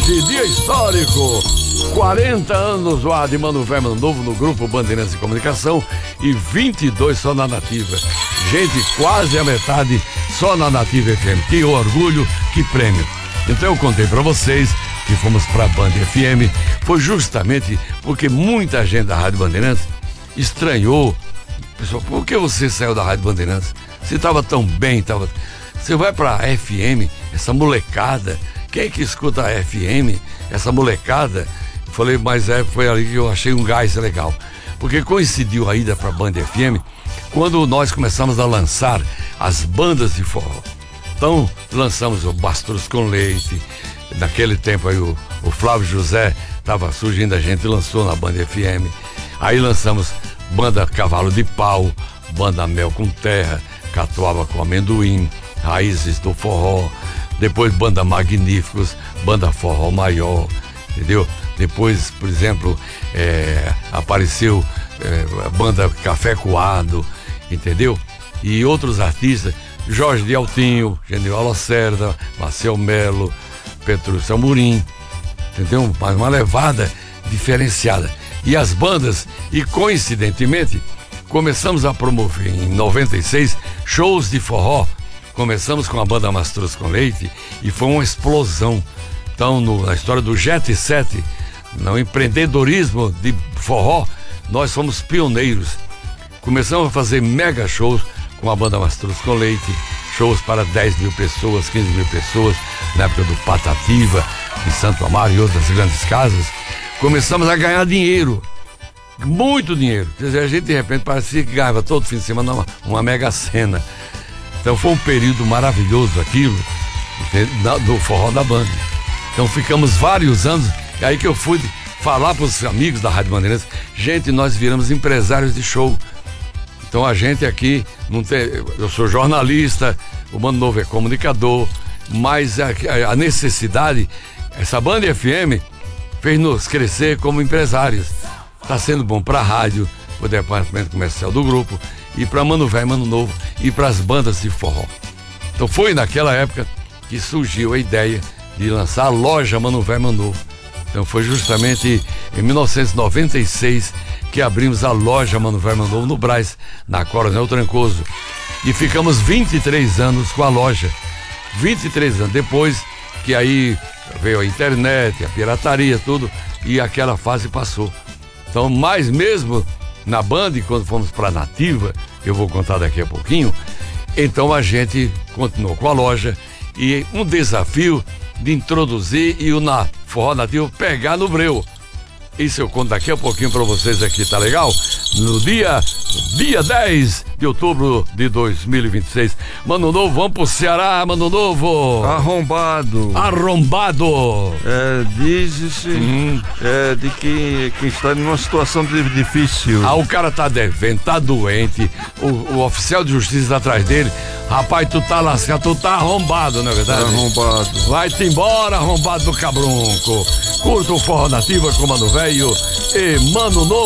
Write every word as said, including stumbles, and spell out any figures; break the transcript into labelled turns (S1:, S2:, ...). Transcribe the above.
S1: hoje, dia histórico. quarenta anos do ar de Mano Velho Mano Novo no grupo Bandeirantes de Comunicação e vinte e dois só na Nativa. Gente, quase a metade só na Nativa F M. Que orgulho, que prêmio. Então eu contei pra vocês que fomos pra Band F M, foi justamente porque muita gente da Rádio Bandeirantes estranhou. Pessoal, por que você saiu da Rádio Bandeirantes? Você estava tão bem, tava... Você vai pra F M, essa molecada, quem é que escuta a F M, essa molecada? Eu falei, mas é, foi ali que eu achei um gás legal, porque coincidiu a ida pra Band F M quando nós começamos a lançar as bandas de forró. Então, lançamos o Mastruz com Leite, naquele tempo aí o, o Flávio José estava surgindo, a gente lançou na Band F M, aí lançamos Banda Cavalo de Pau, Banda Mel com Terra, Catuaba com Amendoim, Raízes do Forró, depois Banda Magníficos, Banda Forró Maior, entendeu? Depois, por exemplo, é, apareceu é, a Banda Café Coado, entendeu? E outros artistas, Jorge de Altinho, Genival Lacerda, Marcel Melo, Petrúcio Amorim, entendeu? Mas uma levada diferenciada. E as bandas, e coincidentemente, começamos a promover em noventa e seis shows de forró. Começamos com a banda Mastruz com Leite e foi uma explosão. Então, no, na história do Jet Set, no empreendedorismo de forró, nós fomos pioneiros. Começamos a fazer mega shows com a banda Mastruz com Leite, shows para dez mil pessoas, quinze mil pessoas, na época do Patativa, em Santo Amaro e outras grandes casas. Começamos a ganhar dinheiro, muito dinheiro. Quer dizer, a gente de repente parecia que ganhava todo fim de semana uma, uma mega cena. Então foi um período maravilhoso aquilo, do forró da Band. Então ficamos vários anos, e aí que eu fui falar para os amigos da Rádio Bandeirantes, gente, nós viramos empresários de show. Então a gente aqui, não tem, eu sou jornalista, o Mano Novo é comunicador, mas a, a necessidade, essa Band F M fez nos crescer como empresários. Está sendo bom para a rádio, para o departamento comercial do grupo, e para Mano Velho Mano Novo, e para as bandas de forró. Então foi naquela época que surgiu a ideia de lançar a loja Mano Velho Mano Novo. Então foi justamente em mil novecentos e noventa e seis que abrimos a loja Mano Velho Mano Novo no Brás, na Coronel Trancoso. E ficamos vinte e três anos com a loja. vinte e três anos depois que aí veio a internet, a pirataria, tudo, e aquela fase passou. Então, mais mesmo na Band, quando fomos para a Nativa, eu vou contar daqui a pouquinho, então a gente continuou com a loja e um desafio de introduzir e o na Forró Nativo pegar no breu. Isso eu conto daqui a pouquinho para vocês aqui, tá legal? No dia, dia dez de outubro de dois mil e vinte e seis. Mano Novo, vamos pro Ceará, Mano Novo.
S2: Arrombado.
S1: Arrombado.
S2: É, diz-se hum. é, de que, que está numa situação de, difícil.
S1: Ah, o cara tá devendo, tá doente, o, o oficial de justiça tá atrás dele. Rapaz, tu tá lascado, tu tá arrombado, não é verdade?
S2: Arrombado.
S1: Vai-te embora, arrombado do cabrunco. Curta o Forró Nativa com Mano Velho e Mano Novo.